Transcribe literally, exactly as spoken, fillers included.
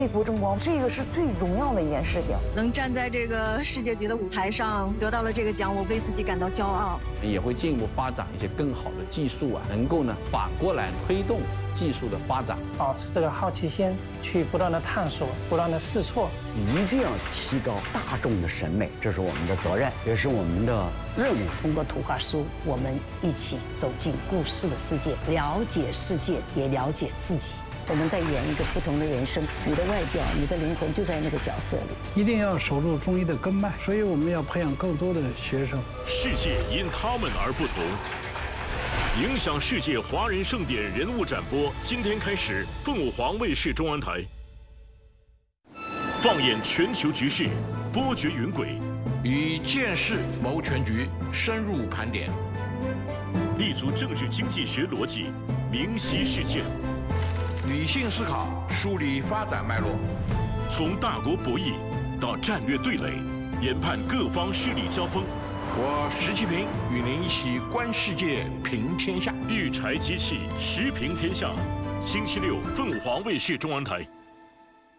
为国争光，这个是最荣耀的一件事情。 能站在这个世界级的舞台上，得到了这个奖，我为自己感到骄傲。 也会进一步发展一些更好的技术啊，能够呢反过来推动技术的发展。 保持这个好奇心，去不断的探索，不断的试错， 一定要提高大众的审美，这是我们的责任，也是我们的任务。 通过图画书，我们一起走进故事的世界，了解世界，也了解自己。 我们在演一个不同的人生，你的外表，你的灵魂就在那个角色里。 一定要守住中医的根脉，所以我们要培养更多的学生。 世界因他们而不同，影响世界华人盛典人物展播，今天开始，凤舞凰卫视中文台。放眼全球局势，波谲云诡， 以见识谋全局，深入盘点， 立足政治经济学逻辑，明晰事件。 理性思考，梳理发展脉络， 从大国博弈到战略对垒，研判各方势力交锋。 我石其平与您一起观世界，评天下。 育才机器，时评天下。星期六，凤凰卫视中文台。